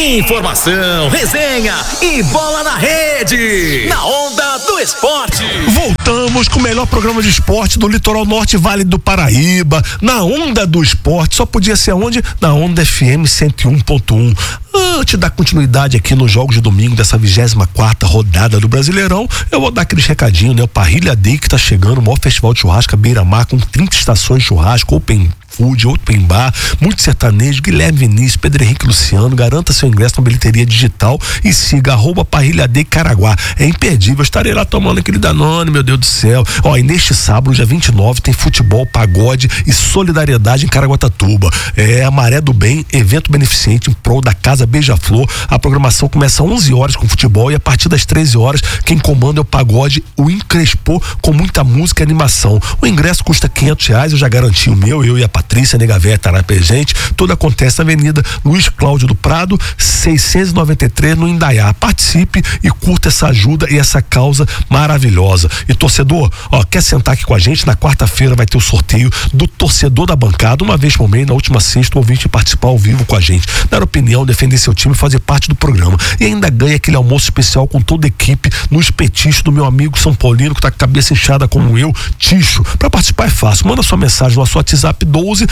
Informação, resenha e bola na rede. Na Onda do Esporte. Voltamos com o melhor programa de esporte do Litoral Norte Vale do Paraíba. Na Onda do Esporte. Só podia ser aonde? Na Onda FM 101.1. Antes da continuidade aqui nos jogos de domingo dessa 24ª rodada do Brasileirão, eu vou dar aqueles recadinhos, né? O Parrilha Day que tá chegando, o maior festival de churrasco Beira-Mar, com 30 estações de churrasco, open food, open bar, muito sertanejo, Guilherme Vinícius, Pedro Henrique Luciano. Garanta seu ingresso na bilheteria digital e siga @Parrilha Day Caraguá. É imperdível, estarei lá tomando aquele Danone, meu Deus do céu. Ó, e neste sábado, dia 29, tem futebol, pagode e solidariedade em Caraguatatuba. É a Maré do Bem, evento beneficente em prol da Casa Beija-Flor. A programação começa às 11 horas com futebol e a partir das 13 horas quem comanda é o pagode, o Increspô, com muita música e animação. O ingresso custa R$500, eu já garanti o meu, eu e a Patrícia Negavé estará presente. Tudo acontece na Avenida Luiz Cláudio do Prado, 693, no Indaiá. Participe e curta essa ajuda e essa causa maravilhosa. E torcedor, ó, quer sentar aqui com a gente? Na quarta-feira vai ter o sorteio do torcedor da bancada. Uma vez por mês, na última sexta, o ouvinte participar ao vivo com a gente, dar opinião, defender seu time e fazer parte do programa. E ainda ganha aquele almoço especial com toda a equipe no espetisco do meu amigo São Paulino, que tá com a cabeça inchada como eu, Ticho. Para participar é fácil, manda sua mensagem no nosso WhatsApp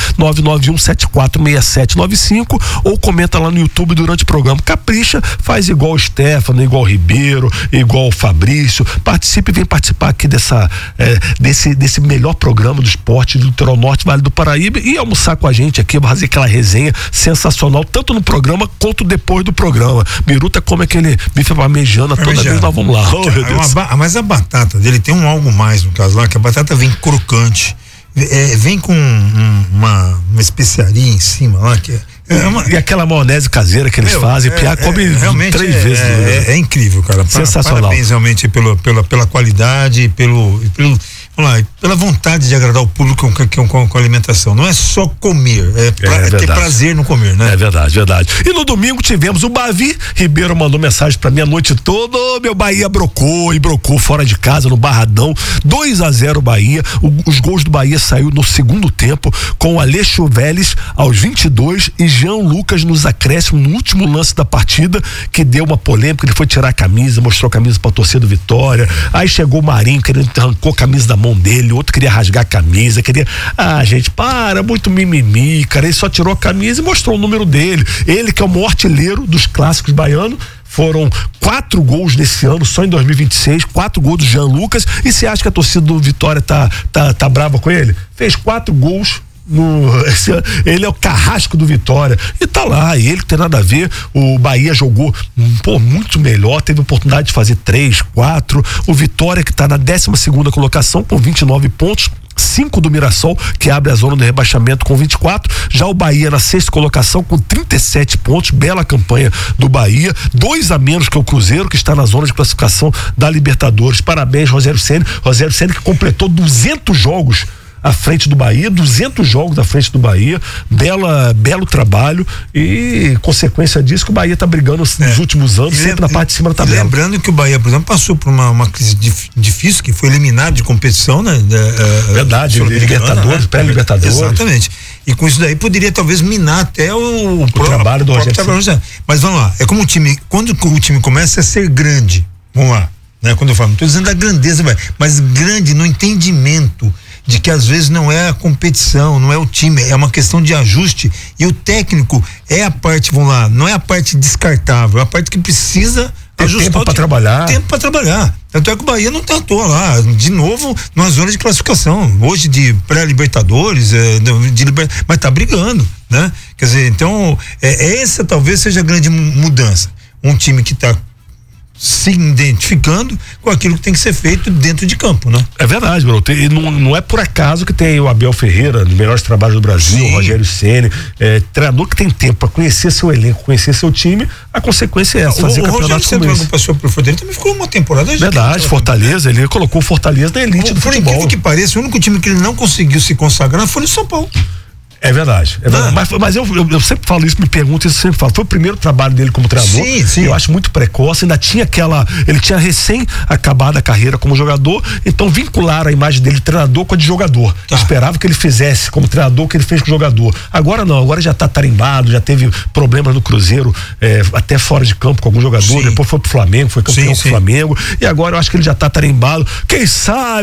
12-991746795 ou comenta lá no YouTube durante o programa. Capricha, faz igual o Stefano, igual o Ribeiro, igual o Fabrício. Participe e vem participar aqui desse melhor programa do esporte do Litoral Norte Vale do Paraíba e almoçar com a gente aqui, fazer aquela resenha sensacional, tanto no programa quanto depois do programa. Biruta come aquele bife parmegiana toda vez, nós vamos lá. Mas a batata dele tem um algo mais no caso lá, que a batata vem crocante, vem com uma especiaria em cima lá, que e aquela maionese caseira que eles fazem, Piá come realmente 3 vezes. É incrível, cara. Sensacional. Parabéns realmente pela qualidade e pela vontade de agradar o público com a alimentação. Não é só comer, é ter prazer no comer, né? É verdade. E no domingo tivemos o Bavi. Ribeiro mandou mensagem pra mim a noite toda: meu Bahia brocou fora de casa no Barradão, 2-0 Bahia. Os gols do Bahia saiu no segundo tempo com o Aleixo Vélez aos 22 e Jean Lucas nos acréscimos no último lance da partida, que deu uma polêmica. Ele foi tirar a camisa, mostrou a camisa pra torcida do Vitória. Aí chegou o Marinho, que ele arrancou a camisa da mão dele, outro queria rasgar a camisa, gente, muito mimimi, cara. Ele só tirou a camisa e mostrou o número dele. Ele que é o maior artilheiro dos clássicos baianos. Foram 4 gols nesse ano, só em 2026, 4 gols do Jean Lucas. E você acha que a torcida do Vitória tá brava com ele? Fez 4 gols. Ele é o carrasco do Vitória e tá lá, e ele que tem nada a ver. O Bahia jogou muito melhor, teve oportunidade de fazer 3, 4. O Vitória que tá na 12ª colocação com 29 pontos, 5 do Mirassol, que abre a zona do rebaixamento com 24. Já o Bahia na 6ª colocação com 37 pontos, bela campanha do Bahia, 2 a menos que o Cruzeiro, que está na zona de classificação da Libertadores. Parabéns, Rogério Ceni que completou 200 jogos à frente do Bahia, 200 jogos à frente do Bahia, belo trabalho e consequência disso que o Bahia tá brigando nos últimos anos, sempre na parte de cima da tabela. Lembrando que o Bahia, por exemplo, passou por uma crise difícil, que foi eliminado de competição, né? Verdade, Libertadores, pré-Libertadores. Exatamente. E com isso daí poderia talvez minar até o trabalho do Rogério. Mas vamos lá, é como quando o time começa a ser grande, vamos lá, né? Quando eu falo, não estou dizendo da grandeza, mas grande no entendimento de que às vezes não é a competição, não é o time, é uma questão de ajuste, e o técnico é a parte, vamos lá, não é a parte descartável, é a parte que precisa ajustar tempo para trabalhar. Tanto é que o Bahia não tá à toa lá, de novo, numa zona de classificação, hoje de pré-libertadores, mas tá brigando, né? Quer dizer, então, essa talvez seja a grande mudança. Um time que tá se identificando com aquilo que tem que ser feito dentro de campo, né? É verdade, Bruno. E não é por acaso que tem o Abel Ferreira, os melhores trabalhos do Brasil, o Rogério Ceni, treinador que tem tempo para conhecer seu elenco, conhecer seu time. A consequência é essa, fazer campeonato como esse. Passou pro Fortaleza, também ficou uma temporada. Verdade, Fortaleza, ele colocou o Fortaleza na elite do futebol. Por incrível que pareça, o único time que ele não conseguiu se consagrar foi o São Paulo. É verdade. Mas eu sempre falo isso, me pergunto isso, sempre falo. Foi o primeiro trabalho dele como treinador. Sim. Eu acho muito precoce, ainda tinha ele tinha recém acabado a carreira como jogador, então vincularam a imagem dele de treinador com a de jogador. Eu esperava que ele fizesse como treinador o que ele fez com o jogador. Agora não, agora já tá tarimbado, já teve problemas no Cruzeiro, até fora de campo com algum jogador, depois foi pro Flamengo, foi campeão com o Flamengo, e agora eu acho que ele já tá tarimbado. Quem sabe